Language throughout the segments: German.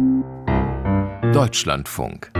Deutschlandfunk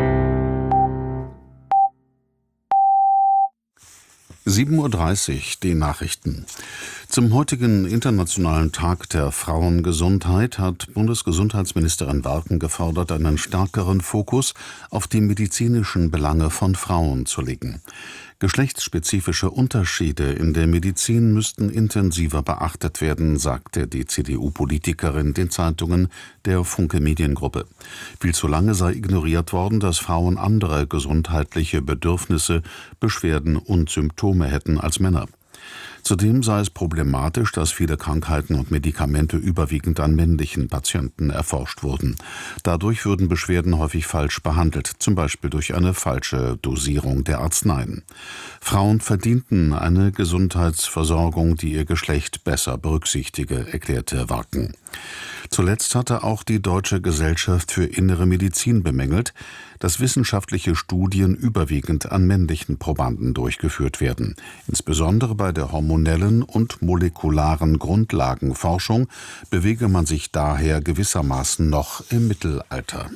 7:30 Uhr, die Nachrichten. Zum heutigen Internationalen Tag der Frauengesundheit hat Bundesgesundheitsministerin Warken gefordert, einen stärkeren Fokus auf die medizinischen Belange von Frauen zu legen. Geschlechtsspezifische Unterschiede in der Medizin müssten intensiver beachtet werden, sagte die CDU-Politikerin den Zeitungen der Funke Mediengruppe. Viel zu lange sei ignoriert worden, dass Frauen andere gesundheitliche Bedürfnisse, Beschwerden und Symptome hätten als Männer. Zudem sei es problematisch, dass viele Krankheiten und Medikamente überwiegend an männlichen Patienten erforscht wurden. Dadurch würden Beschwerden häufig falsch behandelt, zum Beispiel durch eine falsche Dosierung der Arzneien. Frauen verdienten eine Gesundheitsversorgung, die ihr Geschlecht besser berücksichtige, erklärte Warken. Zuletzt hatte auch die Deutsche Gesellschaft für Innere Medizin bemängelt, dass wissenschaftliche Studien überwiegend an männlichen Probanden durchgeführt werden. Insbesondere bei der hormonellen und molekularen Grundlagenforschung bewege man sich daher gewissermaßen noch im Mittelalter.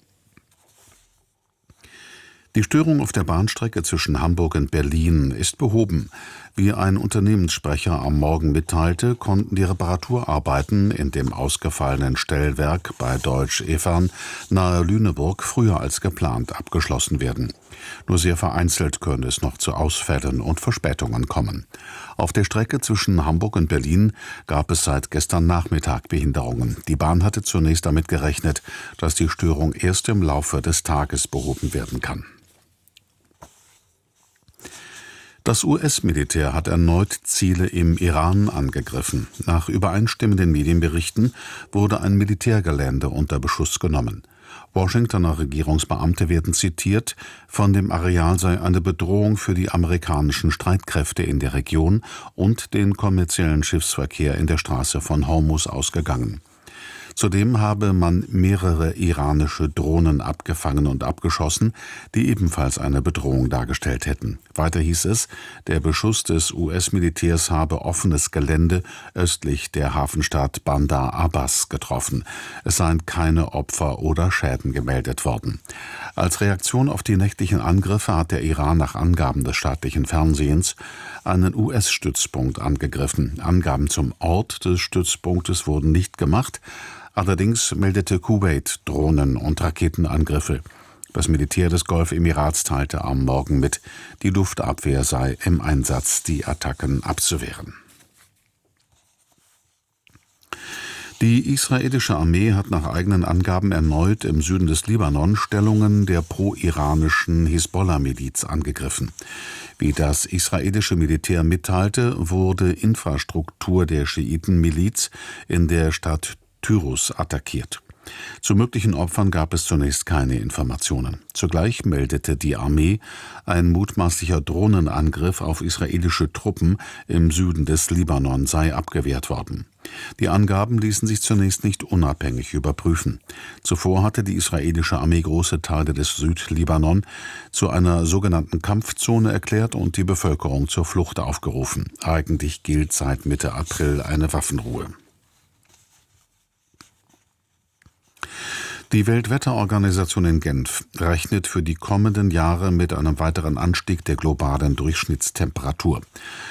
Die Störung auf der Bahnstrecke zwischen Hamburg und Berlin ist behoben. Wie ein Unternehmenssprecher am Morgen mitteilte, konnten die Reparaturarbeiten in dem ausgefallenen Stellwerk bei Deutsch Evern nahe Lüneburg früher als geplant abgeschlossen werden. Nur sehr vereinzelt könne es noch zu Ausfällen und Verspätungen kommen. Auf der Strecke zwischen Hamburg und Berlin gab es seit gestern Nachmittag Behinderungen. Die Bahn hatte zunächst damit gerechnet, dass die Störung erst im Laufe des Tages behoben werden kann. Das US-Militär hat erneut Ziele im Iran angegriffen. Nach übereinstimmenden Medienberichten wurde ein Militärgelände unter Beschuss genommen. Washingtoner Regierungsbeamte werden zitiert, von dem Areal sei eine Bedrohung für die amerikanischen Streitkräfte in der Region und den kommerziellen Schiffsverkehr in der Straße von Hormuz ausgegangen. Zudem habe man mehrere iranische Drohnen abgefangen und abgeschossen, die ebenfalls eine Bedrohung dargestellt hätten. Weiter hieß es, der Beschuss des US-Militärs habe offenes Gelände östlich der Hafenstadt Bandar Abbas getroffen. Es seien keine Opfer oder Schäden gemeldet worden. Als Reaktion auf die nächtlichen Angriffe hat der Iran nach Angaben des staatlichen Fernsehens einen US-Stützpunkt angegriffen. Angaben zum Ort des Stützpunktes wurden nicht gemacht. Allerdings meldete Kuwait Drohnen- und Raketenangriffe. Das Militär des Golfemirats teilte am Morgen mit, die Luftabwehr sei im Einsatz, die Attacken abzuwehren. Die israelische Armee hat nach eigenen Angaben erneut im Süden des Libanon Stellungen der pro-iranischen Hisbollah-Miliz angegriffen. Wie das israelische Militär mitteilte, wurde Infrastruktur der Schiiten-Miliz in der Stadt Tyrus attackiert. Zu möglichen Opfern gab es zunächst keine Informationen. Zugleich meldete die Armee, ein mutmaßlicher Drohnenangriff auf israelische Truppen im Süden des Libanon sei abgewehrt worden. Die Angaben ließen sich zunächst nicht unabhängig überprüfen. Zuvor hatte die israelische Armee große Teile des Südlibanon zu einer sogenannten Kampfzone erklärt und die Bevölkerung zur Flucht aufgerufen. Eigentlich gilt seit Mitte April eine Waffenruhe. Die Weltwetterorganisation in Genf rechnet für die kommenden Jahre mit einem weiteren Anstieg der globalen Durchschnittstemperatur.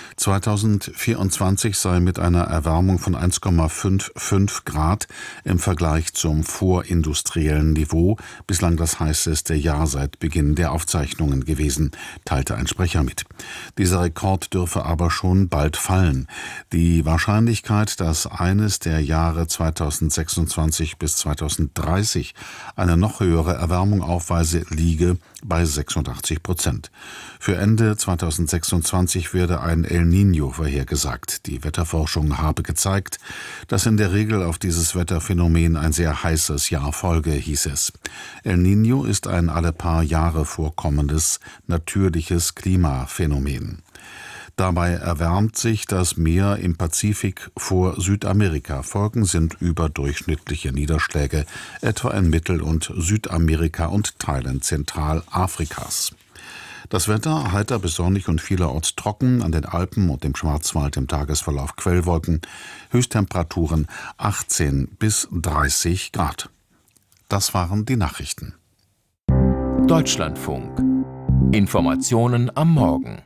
2024 sei mit einer Erwärmung von 1,55 Grad im Vergleich zum vorindustriellen Niveau bislang das heißeste Jahr seit Beginn der Aufzeichnungen gewesen, teilte ein Sprecher mit. Dieser Rekord dürfe aber schon bald fallen. Die Wahrscheinlichkeit, dass eines der Jahre 2026 bis 2030 eine noch höhere Erwärmung aufweise, liege bei 86%. Für Ende 2026 werde ein El Niño vorhergesagt. Die Wetterforschung habe gezeigt, dass in der Regel auf dieses Wetterphänomen ein sehr heißes Jahr folge, hieß es. El Niño ist ein alle paar Jahre vorkommendes natürliches Klimaphänomen. Dabei erwärmt sich das Meer im Pazifik vor Südamerika. Folgen sind überdurchschnittliche Niederschläge, etwa in Mittel- und Südamerika und Teilen Zentralafrikas. Das Wetter heiter bis sonnig und vielerorts trocken, an den Alpen und dem Schwarzwald im Tagesverlauf Quellwolken, Höchsttemperaturen 18 bis 30 Grad. Das waren die Nachrichten. Deutschlandfunk. Informationen am Morgen.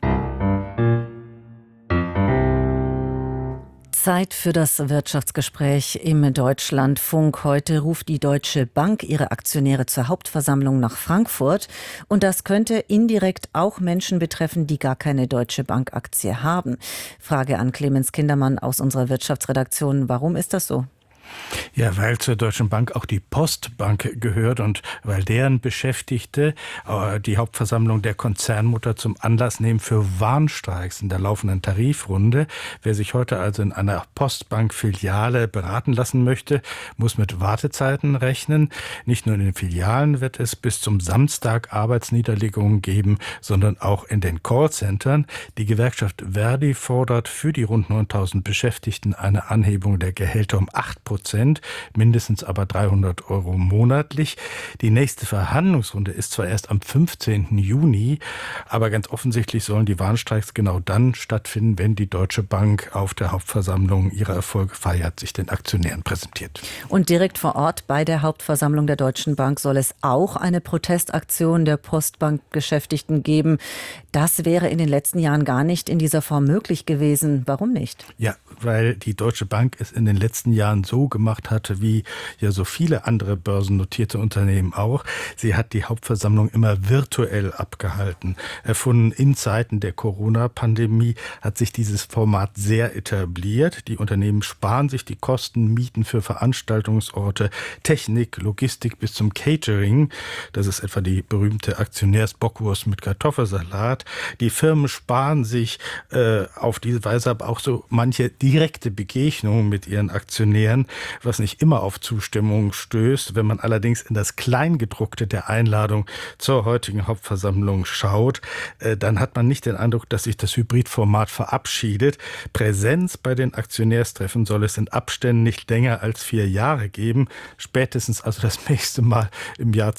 Zeit für das Wirtschaftsgespräch im Deutschlandfunk. Heute ruft die Deutsche Bank ihre Aktionäre zur Hauptversammlung nach Frankfurt. Und das könnte indirekt auch Menschen betreffen, die gar keine Deutsche Bank-Aktie haben. Frage an Clemens Kindermann aus unserer Wirtschaftsredaktion. Warum ist das so? Ja, weil zur Deutschen Bank auch die Postbank gehört und weil deren Beschäftigte die Hauptversammlung der Konzernmutter zum Anlass nehmen für Warnstreiks in der laufenden Tarifrunde. Wer sich heute also in einer Postbank-Filiale beraten lassen möchte, muss mit Wartezeiten rechnen. Nicht nur in den Filialen wird es bis zum Samstag Arbeitsniederlegungen geben, sondern auch in den Callcentern. Die Gewerkschaft ver.di fordert für die rund 9.000 Beschäftigten eine Anhebung der Gehälter um 8%, mindestens aber 300 € monatlich. Die nächste Verhandlungsrunde ist zwar erst am 15. Juni, aber ganz offensichtlich sollen die Warnstreiks genau dann stattfinden, wenn die Deutsche Bank auf der Hauptversammlung ihre Erfolge feiert, sich den Aktionären präsentiert. Und direkt vor Ort bei der Hauptversammlung der Deutschen Bank soll es auch eine Protestaktion der Postbank-Beschäftigten geben. Das wäre in den letzten Jahren gar nicht in dieser Form möglich gewesen. Warum nicht? Ja, weil die Deutsche Bank es in den letzten Jahren so gemacht hatte, wie ja so viele andere börsennotierte Unternehmen auch. Sie hat die Hauptversammlung immer virtuell abgehalten. Erfunden in Zeiten der Corona-Pandemie hat sich dieses Format sehr etabliert. Die Unternehmen sparen sich die Kosten, Mieten für Veranstaltungsorte, Technik, Logistik bis zum Catering. Das ist etwa die berühmte Aktionärsbockwurst mit Kartoffelsalat. Die Firmen sparen sich auf diese Weise aber auch so manche direkte Begegnungen mit ihren Aktionären, was nicht immer auf Zustimmung stößt. Wenn man allerdings in das Kleingedruckte der Einladung zur heutigen Hauptversammlung schaut, dann hat man nicht den Eindruck, dass sich das Hybridformat verabschiedet. Präsenz bei den Aktionärstreffen soll es in Abständen nicht länger als 4 Jahre geben, spätestens also das nächste Mal im Jahr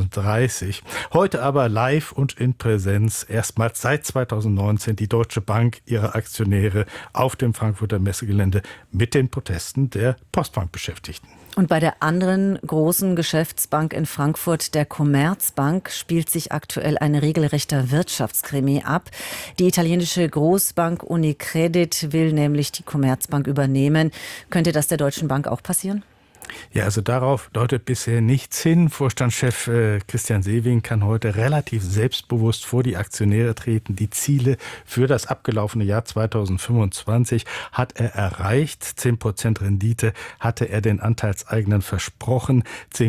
2030. Heute aber live und in Präsenz, erstmals seit 2019 die Deutsche Bank ihre Aktionäre auf dem Frankfurter Messegelände mit den Protesten der Postbankbeschäftigten. Und bei der anderen großen Geschäftsbank in Frankfurt, der Commerzbank, spielt sich aktuell ein regelrechter Wirtschaftskrimi ab. Die italienische Großbank Unicredit will nämlich die Commerzbank übernehmen. Könnte das der Deutschen Bank auch passieren? Ja, also darauf deutet bisher nichts hin. Vorstandschef Christian Sewing kann heute relativ selbstbewusst vor die Aktionäre treten. Die Ziele für das abgelaufene Jahr 2025 hat er erreicht. 10% Rendite hatte er den Anteilseignern versprochen.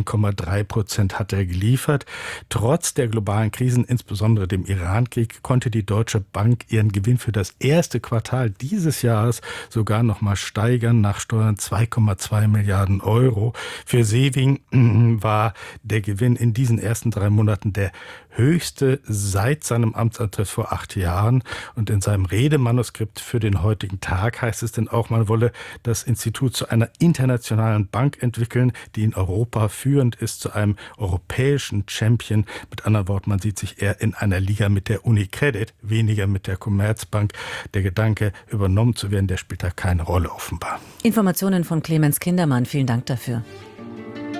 10,3% hat er geliefert. Trotz der globalen Krisen, insbesondere dem Iran-Krieg, konnte die Deutsche Bank ihren Gewinn für das erste Quartal dieses Jahres sogar noch mal steigern, nach Steuern 2,2 Milliarden €. Für Sewing war der Gewinn in diesen ersten 3 Monaten der höchste seit seinem Amtsantritt vor 8 Jahren. Und in seinem Redemanuskript für den heutigen Tag heißt es denn auch, man wolle das Institut zu einer internationalen Bank entwickeln, die in Europa führend ist, zu einem europäischen Champion. Mit anderen Worten, man sieht sich eher in einer Liga mit der Unicredit, weniger mit der Commerzbank. Der Gedanke, übernommen zu werden, der spielt da keine Rolle offenbar. Informationen von Clemens Kindermann. Vielen Dank dafür.